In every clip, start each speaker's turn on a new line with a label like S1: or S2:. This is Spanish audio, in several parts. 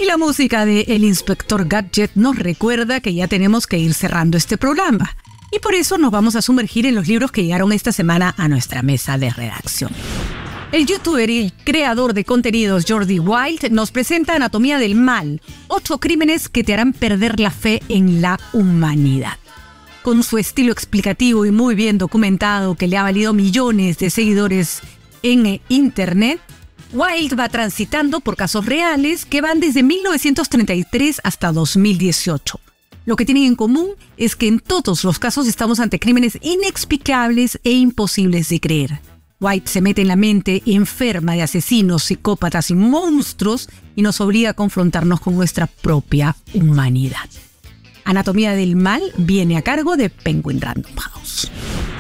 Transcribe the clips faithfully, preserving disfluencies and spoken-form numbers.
S1: la música de El Inspector Gadget nos recuerda que ya tenemos que ir cerrando este programa. Y por eso nos vamos a sumergir en los libros que llegaron esta semana a nuestra mesa de redacción. El youtuber y creador de contenidos Jordi Wild nos presenta Anatomía del Mal, ocho crímenes que te harán perder la fe en la humanidad. Con su estilo explicativo y muy bien documentado que le ha valido millones de seguidores en internet, Wild va transitando por casos reales que van desde mil novecientos treinta y tres hasta dos mil dieciocho. Lo que tienen en común es que en todos los casos estamos ante crímenes inexplicables e imposibles de creer. White se mete en la mente enferma de asesinos, psicópatas y monstruos y nos obliga a confrontarnos con nuestra propia humanidad. Anatomía del Mal viene a cargo de Penguin Random House.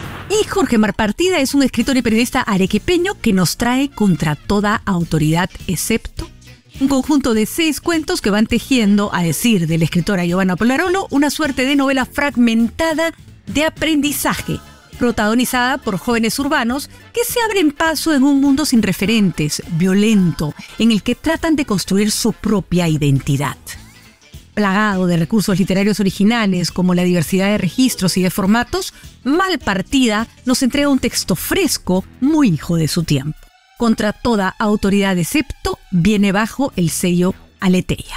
S1: Y Jorge Marpartida es un escritor y periodista arequipeño que nos trae Contra toda autoridad excepto, un conjunto de seis cuentos que van tejiendo, a decir de la escritora Giovanna Polarolo, una suerte de novela fragmentada de aprendizaje, protagonizada por jóvenes urbanos que se abren paso en un mundo sin referentes, violento, en el que tratan de construir su propia identidad. Plagado de recursos literarios originales como la diversidad de registros y de formatos, Malpartida nos entrega un texto fresco, muy hijo de su tiempo. Contra toda autoridad excepto viene bajo el sello Aleteia.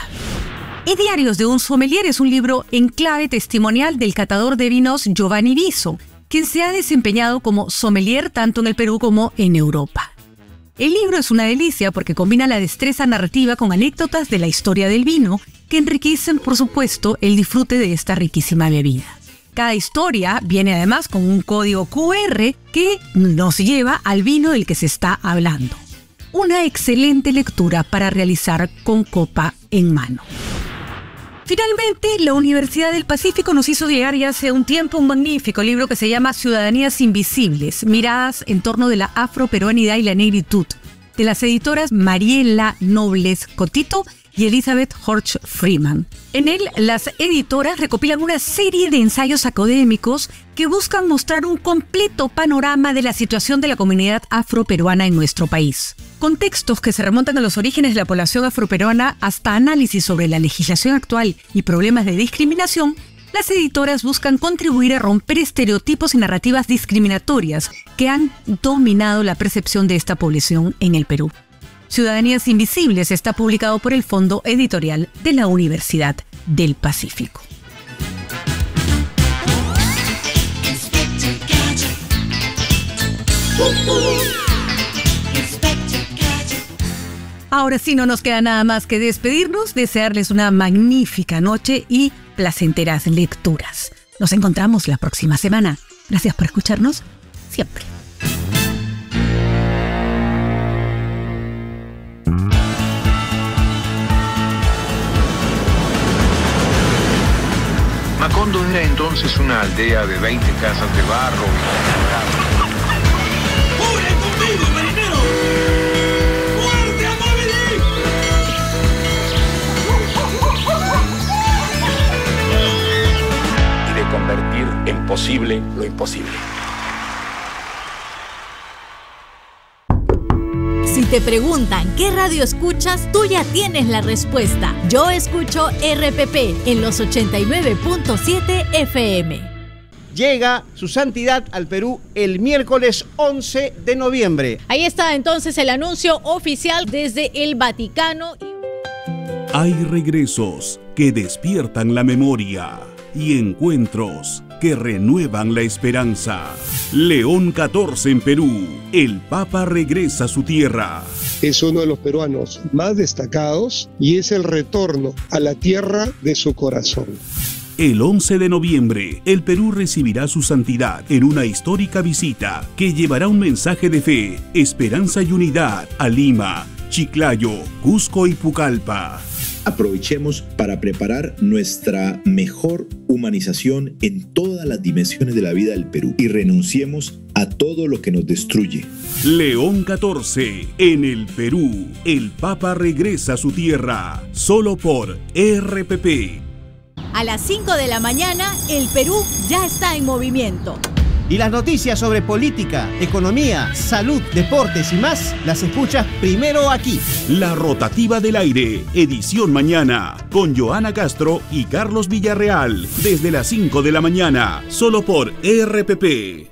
S1: Y Diarios de un sommelier es un libro en clave testimonial del catador de vinos Giovanni Viso, quien se ha desempeñado como sommelier tanto en el Perú como en Europa. El libro es una delicia porque combina la destreza narrativa con anécdotas de la historia del vino que enriquecen, por supuesto, el disfrute de esta riquísima bebida. Cada historia viene además con un código cu erre que nos lleva al vino del que se está hablando. Una excelente lectura para realizar con copa en mano. Finalmente, la Universidad del Pacífico nos hizo llegar ya hace un tiempo un magnífico libro que se llama Ciudadanías Invisibles, miradas en torno de la afroperuanidad y la negritud, de las editoras Mariela Nobles Cotito y Elizabeth Horch Freeman. En él, las editoras recopilan una serie de ensayos académicos que buscan mostrar un completo panorama de la situación de la comunidad afroperuana en nuestro país. Con textos que se remontan a los orígenes de la población afroperuana hasta análisis sobre la legislación actual y problemas de discriminación, las editoras buscan contribuir a romper estereotipos y narrativas discriminatorias que han dominado la percepción de esta población en el Perú. Ciudadanías Invisibles está publicado por el Fondo Editorial de la Universidad del Pacífico. Ahora sí, no nos queda nada más que despedirnos, desearles una magnífica noche y placenteras lecturas. Nos encontramos la próxima semana. Gracias por escucharnos siempre.
S2: Macondo era entonces una aldea de veinte casas de barro.
S3: ¡Ure conmigo, marinero! ¡Fuerte a Moby!
S4: Y de convertir en posible lo imposible.
S5: Si te preguntan qué radio escuchas, tú ya tienes la respuesta. Yo escucho R P P en los ochenta y nueve punto siete F M.
S6: Llega su santidad al Perú el miércoles once de noviembre.
S7: Ahí está entonces el anuncio oficial desde el Vaticano.
S8: Hay regresos que despiertan la memoria y encuentros que renuevan la esperanza. León catorce en Perú. El Papa regresa a su tierra.
S9: Es uno de los peruanos más destacados y es el retorno a la tierra de su corazón.
S8: El once de noviembre, el Perú recibirá su santidad en una histórica visita que llevará un mensaje de fe, esperanza y unidad a Lima, Chiclayo, Cusco y Pucallpa.
S10: Aprovechemos para preparar nuestra mejor humanización en todas las dimensiones de la vida del Perú y renunciemos a todo lo que nos destruye.
S8: León catorce, en el Perú, el Papa regresa a su tierra, solo por R P P.
S5: A las cinco de la mañana, el Perú ya está en movimiento.
S6: Y las noticias sobre política, economía, salud, deportes y más, las escuchas primero aquí.
S8: La Rotativa del Aire, edición mañana, con Joana Castro y Carlos Villarreal, desde las cinco de la mañana, solo por R P P.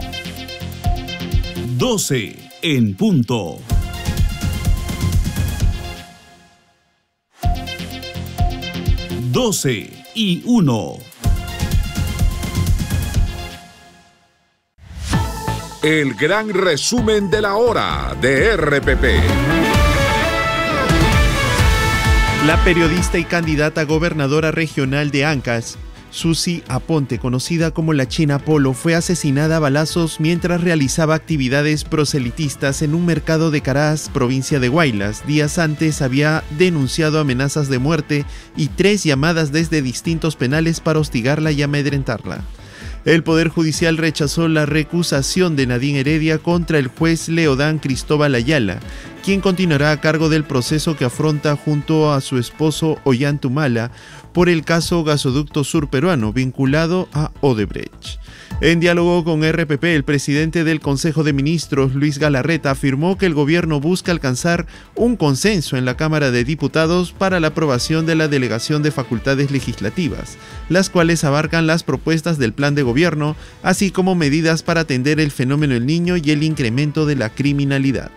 S8: doce en punto. doce y uno.
S11: El gran resumen de la hora de R P P.
S12: La periodista y candidata a gobernadora regional de Ancash, Susi Aponte, conocida como la China Polo, fue asesinada a balazos mientras realizaba actividades proselitistas en un mercado de Caraz, provincia de Huaylas. Días antes había denunciado amenazas de muerte y tres llamadas desde distintos penales para hostigarla y amedrentarla. El Poder Judicial rechazó la recusación de Nadine Heredia contra el juez Leodán Cristóbal Ayala, quien continuará a cargo del proceso que afronta junto a su esposo Ollanta Humala por el caso Gasoducto Sur Peruano vinculado a Odebrecht. En diálogo con R P P, el presidente del Consejo de Ministros, Luis Galarreta, afirmó que el gobierno busca alcanzar un consenso en la Cámara de Diputados para la aprobación de la delegación de facultades legislativas, las cuales abarcan las propuestas del plan de gobierno, así como medidas para atender el fenómeno del Niño y el incremento de la criminalidad.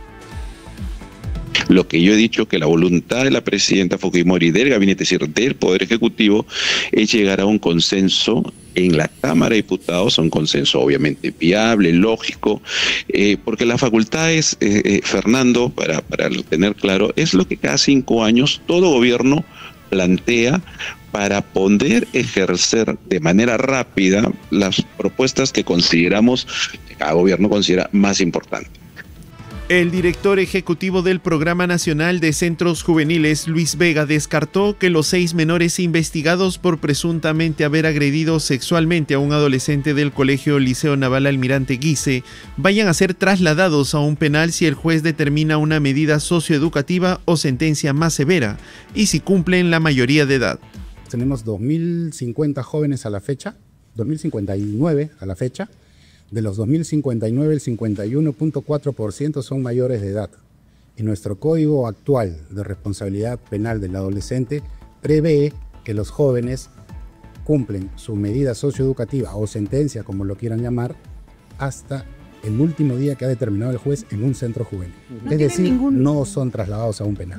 S13: Lo que yo he dicho, que la voluntad de la presidenta Fujimori, del gabinete, es decir, del Poder Ejecutivo, es llegar a un consenso en la Cámara de Diputados, un consenso obviamente viable, lógico, eh, porque las facultades, eh, eh, Fernando, para, para tener claro, es lo que cada cinco años todo gobierno plantea para poder ejercer de manera rápida las propuestas que consideramos, que cada gobierno considera más importantes.
S12: El director ejecutivo del Programa Nacional de Centros Juveniles, Luis Vega, descartó que los seis menores investigados por presuntamente haber agredido sexualmente a un adolescente del Colegio Liceo Naval Almirante Guise vayan a ser trasladados a un penal si el juez determina una medida socioeducativa o sentencia más severa y si cumplen la mayoría de edad.
S14: Tenemos dos mil cincuenta jóvenes a la fecha, dos mil cincuenta y nueve a la fecha. De los dos mil cincuenta y nueve, el cincuenta y uno punto cuatro por ciento son mayores de edad. Y nuestro Código actual de responsabilidad penal del adolescente prevé que los jóvenes cumplen su medida socioeducativa o sentencia, como lo quieran llamar, hasta el último día que ha determinado el juez en un centro juvenil. No es decir, ningún... no son trasladados a un penal.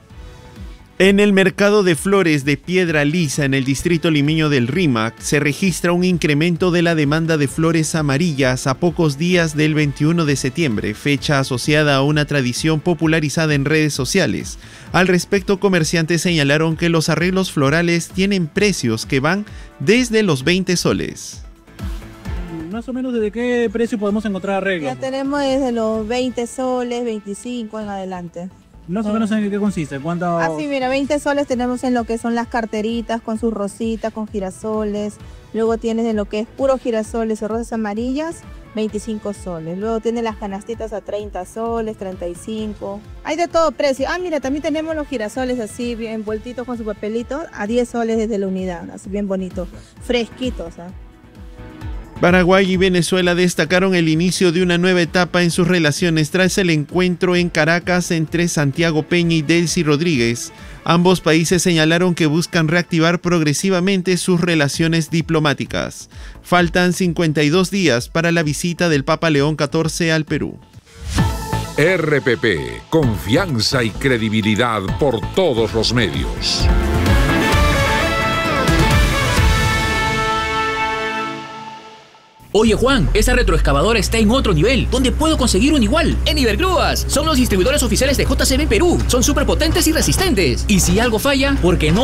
S12: En el mercado de flores de Piedra Lisa, en el distrito limeño del Rímac, se registra un incremento de la demanda de flores amarillas a pocos días del veintiuno de septiembre, fecha asociada a una tradición popularizada en redes sociales. Al respecto, comerciantes señalaron que los arreglos florales tienen precios que van desde los veinte soles.
S15: Más o menos, ¿desde qué precio podemos encontrar arreglos?
S16: Ya tenemos desde los veinte soles, veinticinco en adelante.
S15: Más o menos, ¿en qué consiste? ¿Cuánto?
S16: Así, mira, veinte soles tenemos en lo que son las carteritas con sus rositas, con girasoles. Luego tienes en lo que es puro girasoles o rosas amarillas, veinticinco soles. Luego tienes las canastitas a treinta soles, treinta y cinco. Hay de todo precio. Ah, mira, también tenemos los girasoles así, bien envueltitos con su papelito, a diez soles desde la unidad, así bien bonito, fresquitos, ¿eh?
S12: Paraguay y Venezuela destacaron el inicio de una nueva etapa en sus relaciones tras el encuentro en Caracas entre Santiago Peña y Delcy Rodríguez. Ambos países señalaron que buscan reactivar progresivamente sus relaciones diplomáticas. Faltan cincuenta y dos días para la visita del Papa León catorce al Perú.
S11: R P P, confianza y credibilidad por todos los medios.
S17: Oye Juan, esa retroexcavadora está en otro nivel. ¿Dónde puedo conseguir un igual?
S18: En Ibergrúas. Son los distribuidores oficiales de J C B Perú. Son súper potentes y resistentes.
S17: Y si algo falla, ¿por qué no